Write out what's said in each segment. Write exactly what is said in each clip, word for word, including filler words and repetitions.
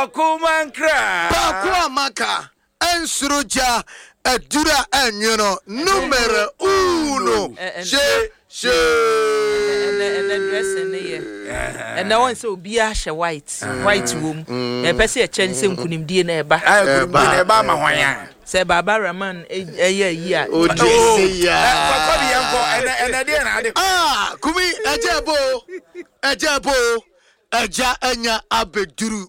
Bakumankra. Bakuamaka. Ensuruja. Adura Anyuno. Numero uno. She. She. And the dress in the year. And no one so be a white. White room. A person a chance in Kunim D N A. I could be a Bama. Say Barbara man a year. Yeah. Oh, yeah. Ah, Kumi, a jabo, a jabo, a ja anya abeduru.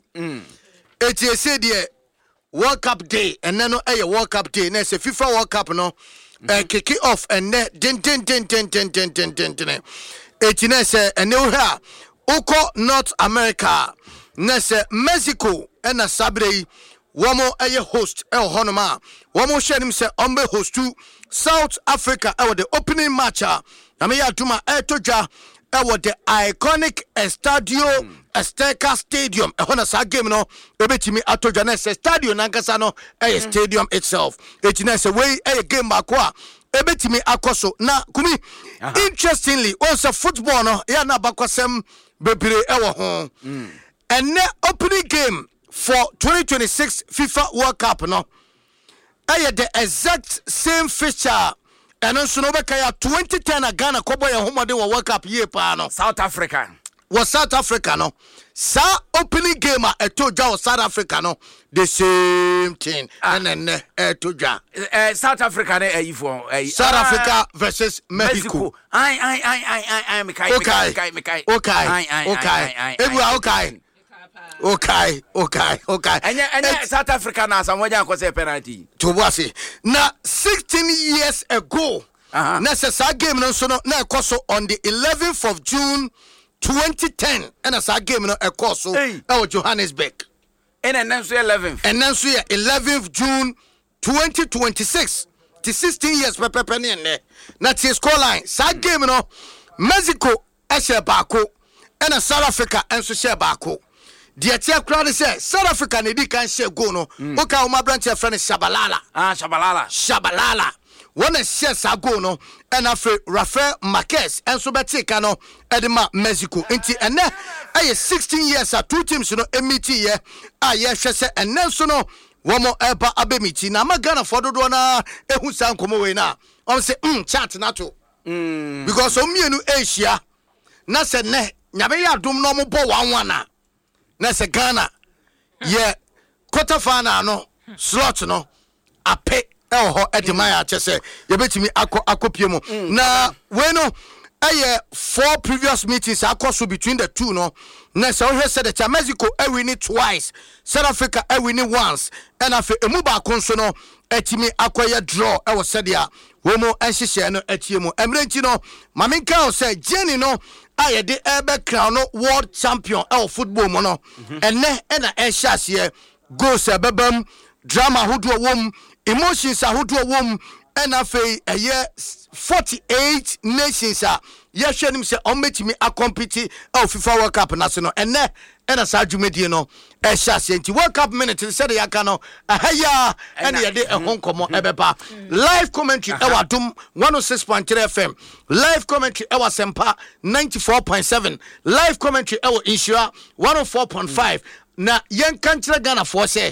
It is said here, World Cup Day, and then a World Cup Day, and it's a FIFA World Cup, no, and kick it off, and then, din, din, din, din, din, din, din, din, din. It is a new hair, Oko, North America, Nessa, Mexico, and a Sabre. One more a host, El Honoma. One more share him say on the host to South Africa. Our the opening match. I mean, Tuma Etoja. Our the iconic Estadio Azteca Stadium. A Honasa game no. Ebe me Atoja Nese Stadium Nankasano. A stadium itself. It is a way a game bakwa. Ebe me Akoso. Na Kumi. Interestingly, also football no. Ya na bakwasem bebire ewa hon. And the opening game for twenty twenty-six FIFA World Cup, no, I had the exact same fixture. And also, no, twenty ten Ghana, Kobo, and Homa, they were World Cup year, no. South Africa was South Africa, no. Sa opening game, I told you, South Africa, no, the same thing. And then, I told you, South Africa, eh, for South Africa versus Mexico. I, I, I, I, I, am okay, okay, okay, okay, okay, okay. Okay, okay, okay. And and South Africa now some way cause a penalty. To was it. Now sixteen years ago, uh-huh. Necessary game no so na ekoso on the eleventh of June twenty ten. And as a game no ekoso e Johannesburg. And then so eleventh. And then so eleventh June twenty twenty-six. The sixteen years pepe penny en there. Na the score line. Sa game no Mexico e share bako and South Africa and so share bako. The tia crowd say South Africa ne di kan share go no. Oka o ma branch e friend Shabalala. Ah Shabalala. Shabalala. One share sa go no and afre Rafael Marquez and so betika no edema Mexico. Inti ene aye sixteen years a two teams no emiti ye a ye hwe se ene so no one more eba abemiti na magana for dodo na ehu san komo we na. On say mm chat na to. Mm. Because o mienu Asia na se ne nyabe ya dum no mo bo one one na. Na se Ghana ye quarter final no slot no ape e ho edemaya che se ye betimi akọ akopie mu na we no aye four previous meetings akoso between the two no na se o said that Mexico e win it twice, South Africa e win it once, and afi emu ba konso no etimi akoye draw e wo said ya we mo enhihye no atie mu emrenchi no maminka o say Jenny no aye de ebe crown no world champion e football mo no ene e na e hyase goals ebebam drama hodo wom emotions ahodo wom and afi eye forty-eight nations a ye hwe nim se on metimi akompete e FIFA World Cup national ene e na sa dwumedie no e hyase nti World Cup minute said ya ka no ahaya ene ye de e honkomo ebeba live commentary e wadom one oh six point three F M, live commentary e wasempa ninety-four point seven, live commentary e wo insure one oh four point five na yen kanchira Ghana for say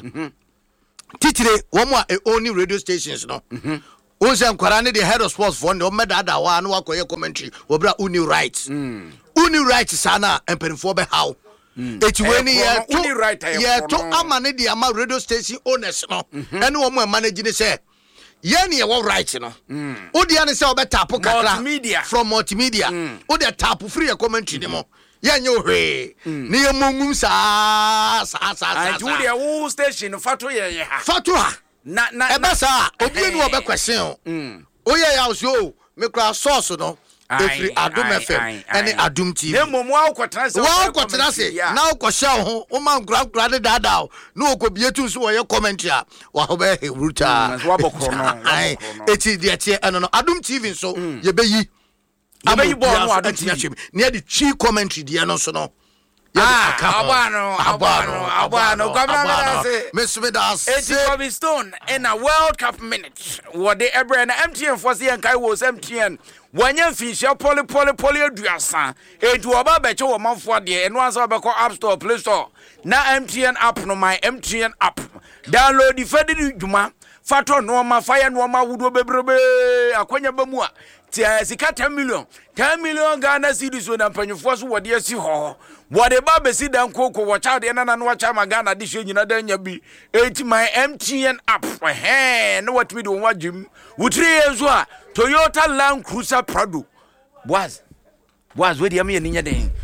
titire wo mo e only radio stations no Unse Kwarane the head of sports for no medada wa no akoye commentary obra uni rights mm. uni rights sana empenfo be how eti weni ye to ye to amane the ama radio station owners no ene wo mo manage ni say ye ne ye wo right no odi ane say obe tap kakra from multimedia odi tap free your commentary ni mo ye nye ohwe ni ye mongum sa sa sa sa odi ye wo station fato ye ye ha fato ha na na ebasa obi enu obe question mm oye ya so me kra source no efri Adum F M ene Adum T V ne momo akotena se wa akotena se na akosha ho o man gra gra de dada no okobietu so wo ye commentary a wa ho be ruta wa bokro no eti de tie eno no Adum T V so ye be yi abayi bo no Adum T V ne de chi commentary de no so no Ah, abano, abano, abano. Governor say, Miss Midas. eighty Bobby Stone in a World Cup minute. What they ever and M T N for the and Kai was M T N. When you fish your poly poly poly duasa, it will about better a month for the and once I call App Store, Play Store. Now M T N app, no my M T N app. Download the Federal Juma. Fato Norma, Fire Norma, Wood Bebe, Aquanya Bamua. Sika ten million. ten million Ghana cedis when I'm paying for what you see. What a baby see them cocoa, watch out, and I watch out my Ghana dish, you know, then you be eighty my M T N app. Hey, know what we do, what Jim? Would three years what? Toyota Land Cruiser Prado. Was, was with you, me and in day.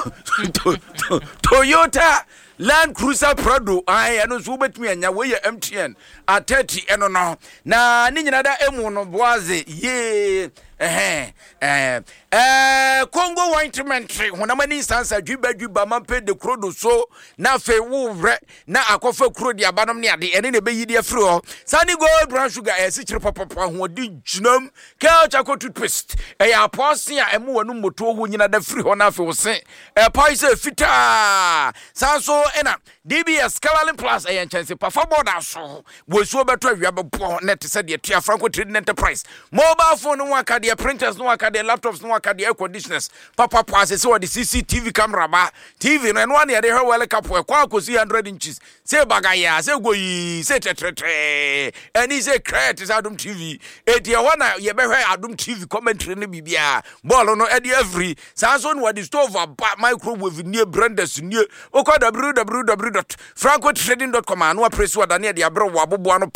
Toyota Land Cruiser Prado. I know so bet me and your way M T N at thirty and no. Na Nina Emo was it, yeah. Eh eh eh Congo ointment when a many sons a juba juba man paid the crodo so na fe wo na akofa kro dia banom ne ade ene ne be yi dia fro sani go brown sugar e sichire papa ho di jinam ka chako toothpaste e ya posi a emu wonu moto ho nyina da free ho na fe wo se e poise fita sanso ena D B S Caroline Plus e chance papa border so wo so beto awia bebo net se de tia Franco Trading Enterprise mobile phone no aka de printers no aka de laptops no aka de air conditioners papa pass say the C C T V camera ba T V no one dey he well cap e kwa kosi one hundred inches say bagaya say go yi say tetrete any say create is Adum T V e dey one ye be hwe Adum T V commentary no bibia ball no e dey every sanso no the stove microwave near branders near okwa w w w dot franco trading dot com and wa press wa dane dey abro wa bobo ano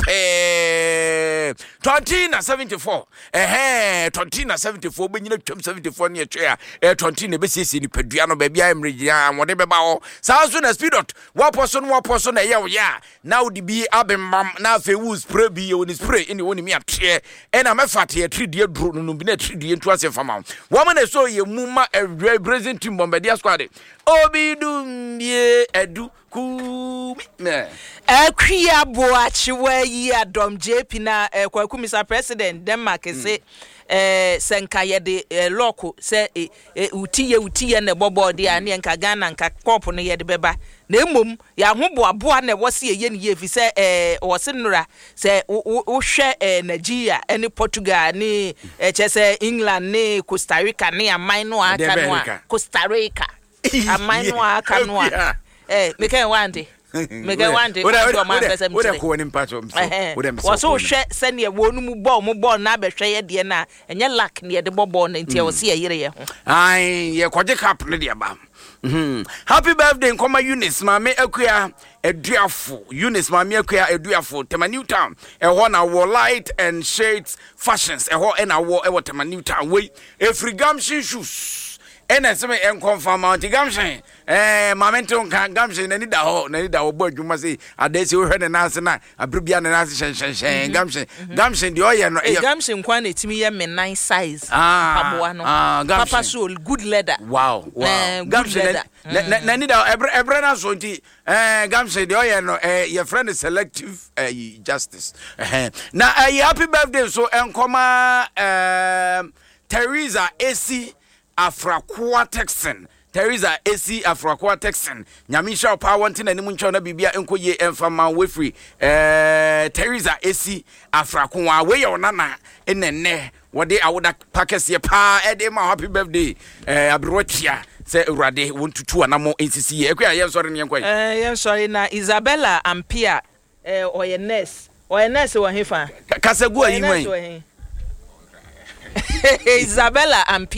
pe twenty na seventy-four eh twenty na seventy-four benyina twam seventy-four ne etwa eh twenty na be sisi ni padua no ba bia emregia wode be ba ho sanso na speed dot wa poso no wa poso na ye ya now the be abembam na fe wu spray bi ye spray ini woni mi atre e na mefate ye three die dro no bi na three die ntu ase fama wo ma na so ye muma e present team bombardier squad obi dum ye edu ku me akria boachi wa yi adom J P na kwaku Mister President Denmark say eh senka ye de loko se utiye utiye na bobo de ane nka Ghana nka cup no ye de beba na emom ya hoboaboa na wo se ye ne ye fi se eh wo se nura se wo hwe Nigeria ene Portugal ni chese England ni Costa Rica ni aman no aka no Costa Rica aman no aka no eh me kan wande me kan wande o da man pese me o da ko ni mpacho o da me so so hwe se ne wonu mu ball mu ball na be hwe ye de na enye lack ne de ball na ntia o se ye yire ye ho ai ye koje cap ne de ba mhm happy birthday nkoma Eunice mama akua eduafo Eunice mama akua eduafo Tema New Town e ho na wo light and shades fashions e ho e na wo e wo Tema New Town we efri gamshin shoes ena se me en confirm anti gamshin eh momentum kan gamshin na ni da ho na ni da wo bo adwuma se adese wo hwe ne nase na abrubia ne nase shen shen shen gamshin gamshin de oye no e gamshin kwa na etimi ye me nine size paboa no papa so good leather wow wow gamshin na ni da ebre ebre na so nti eh gamshin de oye no eh your friend is selective eh justice eh na eh happy birthday so enkoma eh Teresa Esi Afrakwa Texan Teresa Esi Afrakwa Texan Nyamisha pa wanti na nimu nchaw na bibia enko ye emfama wefri eh Teresa Esi Afrakwa we ye onana enenne wode awoda pakese pa ede ma happy birthday eh abrochia se urade wontutu anamo nsisi ye ekwa ye sori ne enko eh ye sori na Isabella Ampia eh oyenes oyenes wo hefa kasegu ayi wen Isabella Ampia